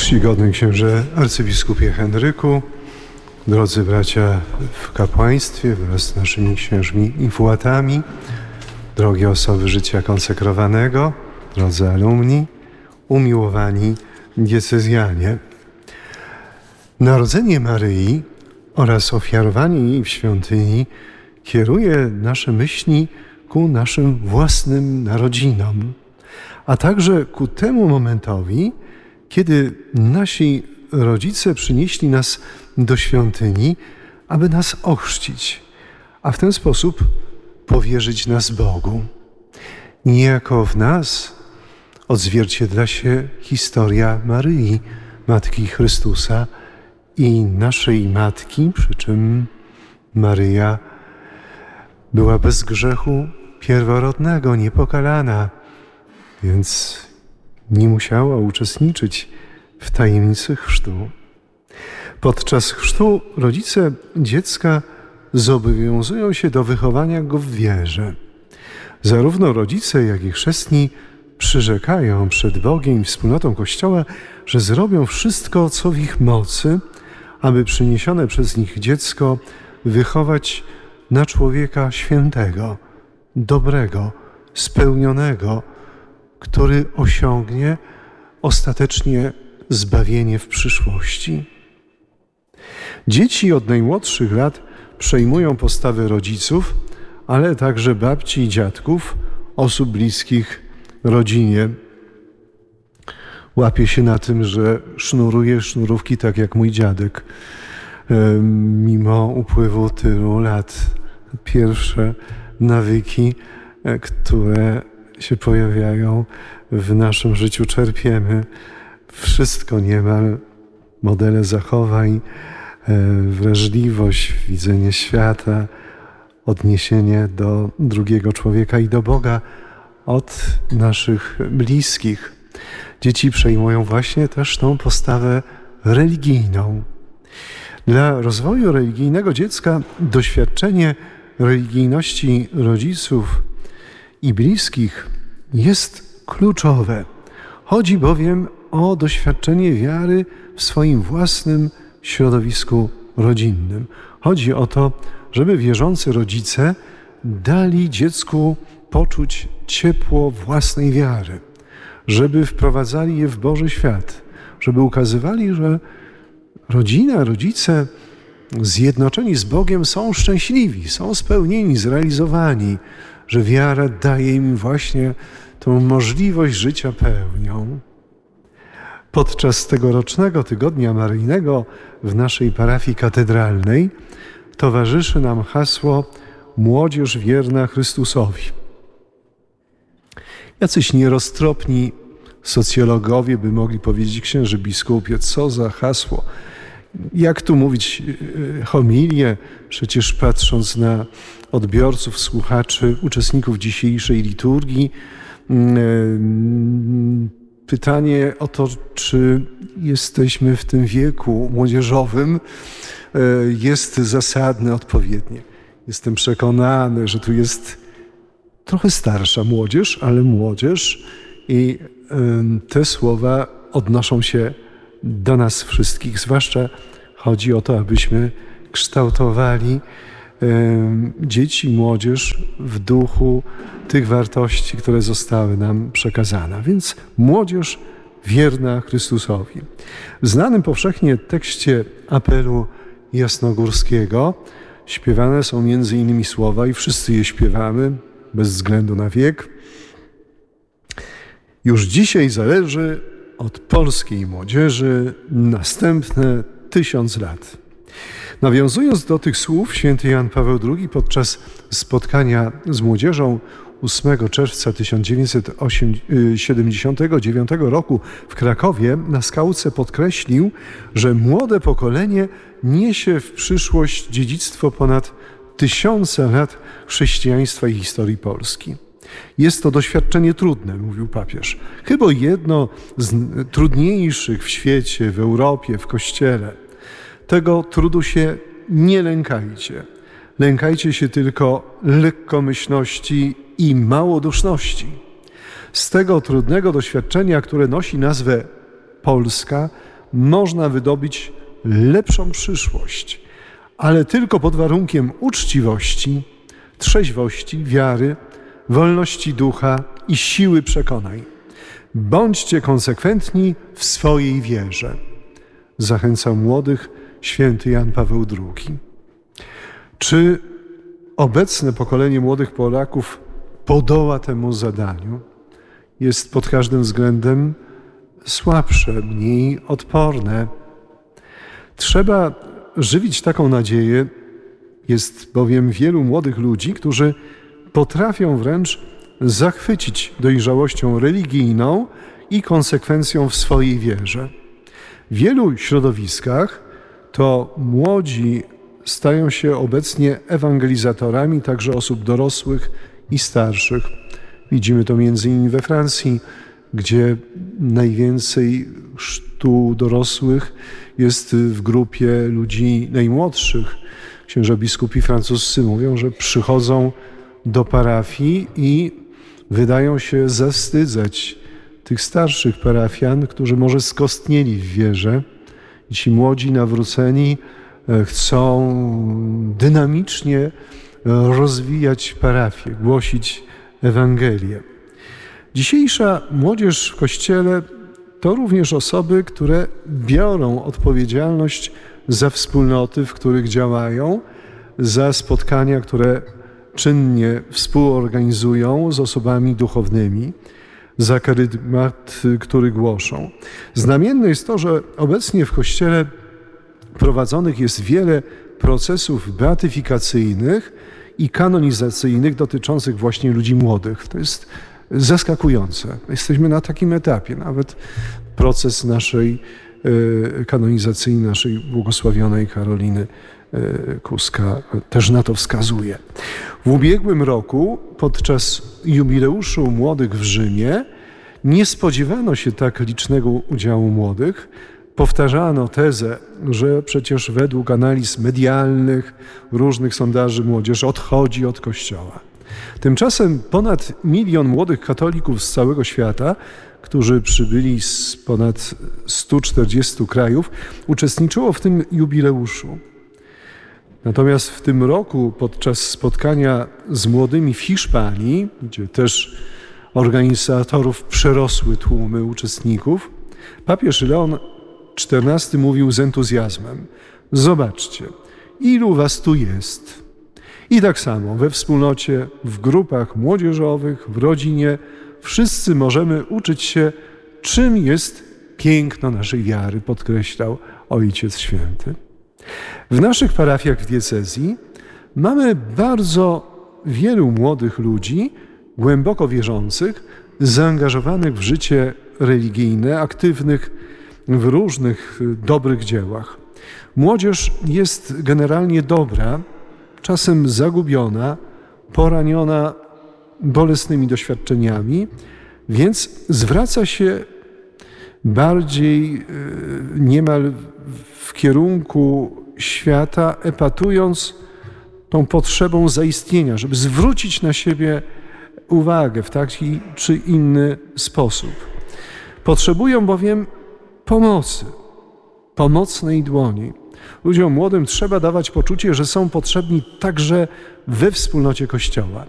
Czcigodny księże arcybiskupie Henryku, drodzy bracia w kapłaństwie wraz z naszymi księżmi infułatami, drogie osoby życia konsekrowanego, drodzy alumni, umiłowani diecezjanie. Narodzenie Maryi oraz ofiarowanie jej w świątyni kieruje nasze myśli ku naszym własnym narodzinom, a także ku temu momentowi, kiedy nasi rodzice przynieśli nas do świątyni, aby nas ochrzcić, a w ten sposób powierzyć nas Bogu. Niejako w nas odzwierciedla się historia Maryi, Matki Chrystusa i naszej Matki, przy czym Maryja była bez grzechu pierworodnego, niepokalana, więc nie musiała uczestniczyć w tajemnicy chrztu. Podczas chrztu rodzice dziecka zobowiązują się do wychowania go w wierze. Zarówno rodzice, jak i chrzestni przyrzekają przed Bogiem i wspólnotą Kościoła, że zrobią wszystko, co w ich mocy, aby przyniesione przez nich dziecko wychować na człowieka świętego, dobrego, spełnionego, który osiągnie ostatecznie zbawienie w przyszłości. Dzieci od najmłodszych lat przejmują postawy rodziców, ale także babci i dziadków, osób bliskich rodzinie. Łapię się na tym, że sznuruję sznurówki tak jak mój dziadek. Mimo upływu tylu lat, pierwsze nawyki, które się pojawiają w naszym życiu, czerpiemy wszystko niemal, modele zachowań, wrażliwość, widzenie świata, odniesienie do drugiego człowieka i do Boga od naszych bliskich. Dzieci przejmują właśnie też tą postawę religijną. Dla rozwoju religijnego dziecka doświadczenie religijności rodziców i bliskich jest kluczowe. Chodzi bowiem o doświadczenie wiary w swoim własnym środowisku rodzinnym. Chodzi o to, żeby wierzący rodzice dali dziecku poczuć ciepło własnej wiary, żeby wprowadzali je w Boży świat, żeby ukazywali, że rodzina, rodzice zjednoczeni z Bogiem są szczęśliwi, są spełnieni, zrealizowani, że wiara daje im właśnie tą możliwość życia pełnią. Podczas tegorocznego Tygodnia Maryjnego w naszej parafii katedralnej towarzyszy nam hasło Młodzież wierna Chrystusowi. Jacyś nieroztropni socjologowie by mogli powiedzieć: księże biskupie, co za hasło? Jak tu mówić homilię, przecież patrząc na odbiorców, słuchaczy, uczestników dzisiejszej liturgii, pytanie o to, czy jesteśmy w tym wieku młodzieżowym, jest zasadne, odpowiednie. Jestem przekonany, że tu jest trochę starsza młodzież, ale młodzież i te słowa odnoszą się do nas wszystkich. Zwłaszcza chodzi o to, abyśmy kształtowali dzieci i młodzież w duchu tych wartości, które zostały nam przekazane. Więc młodzież wierna Chrystusowi. W znanym powszechnie tekście apelu jasnogórskiego śpiewane są między innymi słowa, i wszyscy je śpiewamy, bez względu na wiek. Już dzisiaj zależy od polskiej młodzieży następne 1000 lat. Nawiązując do tych słów, święty Jan Paweł II podczas spotkania z młodzieżą 8 czerwca 1979 roku w Krakowie na Skałce podkreślił, że młode pokolenie niesie w przyszłość dziedzictwo ponad 1000 lat chrześcijaństwa i historii Polski. Jest to doświadczenie trudne, mówił papież. Chyba jedno z trudniejszych w świecie, w Europie, w Kościele. Tego trudu się nie lękajcie. Lękajcie się tylko lekkomyślności i małoduszności. Z tego trudnego doświadczenia, które nosi nazwę Polska, można wydobyć lepszą przyszłość, ale tylko pod warunkiem uczciwości, trzeźwości, wiary, wolności ducha i siły przekonań. Bądźcie konsekwentni w swojej wierze. Zachęcał młodych święty Jan Paweł II. Czy obecne pokolenie młodych Polaków podoła temu zadaniu? Jest pod każdym względem słabsze, mniej odporne. Trzeba żywić taką nadzieję. Jest bowiem wielu młodych ludzi, którzy potrafią wręcz zachwycić dojrzałością religijną i konsekwencją w swojej wierze. W wielu środowiskach to młodzi stają się obecnie ewangelizatorami także osób dorosłych i starszych. Widzimy to między innymi we Francji, gdzie najwięcej chrztu dorosłych jest w grupie ludzi najmłodszych. Księża biskupi francuscy mówią, że przychodzą do parafii i wydają się zawstydzać tych starszych parafian, którzy może skostnieli w wierze. I ci młodzi, nawróceni chcą dynamicznie rozwijać parafię, głosić Ewangelię. Dzisiejsza młodzież w Kościele to również osoby, które biorą odpowiedzialność za wspólnoty, w których działają, za spotkania, które czynnie współorganizują z osobami duchownymi, za karygmat, który głoszą. Znamienne jest to, że obecnie w Kościele prowadzonych jest wiele procesów beatyfikacyjnych i kanonizacyjnych dotyczących właśnie ludzi młodych. To jest zaskakujące. Jesteśmy na takim etapie. Nawet proces naszej kanonizacyjnej, naszej błogosławionej Karoliny Kuska też na to wskazuje. W ubiegłym roku podczas jubileuszu młodych w Rzymie nie spodziewano się tak licznego udziału młodych. Powtarzano tezę, że przecież według analiz medialnych, różnych sondaży młodzież odchodzi od Kościoła. Tymczasem ponad 1 milion młodych katolików z całego świata, którzy przybyli z ponad 140 krajów, uczestniczyło w tym jubileuszu. Natomiast w tym roku podczas spotkania z młodymi w Hiszpanii, gdzie też organizatorów przerosły tłumy uczestników, papież Leon XIV mówił z entuzjazmem: zobaczcie, ilu was tu jest. I tak samo we wspólnocie, w grupach młodzieżowych, w rodzinie, wszyscy możemy uczyć się, czym jest piękno naszej wiary, podkreślał Ojciec Święty. W naszych parafiach w diecezji mamy bardzo wielu młodych ludzi, głęboko wierzących, zaangażowanych w życie religijne, aktywnych w różnych dobrych dziełach. Młodzież jest generalnie dobra, czasem zagubiona, poraniona bolesnymi doświadczeniami, więc zwraca się bardziej niemal w kierunku świata, epatując tą potrzebą zaistnienia, żeby zwrócić na siebie uwagę w taki czy inny sposób. Potrzebują bowiem pomocy, pomocnej dłoni. Ludziom młodym trzeba dawać poczucie, że są potrzebni także we wspólnocie Kościoła.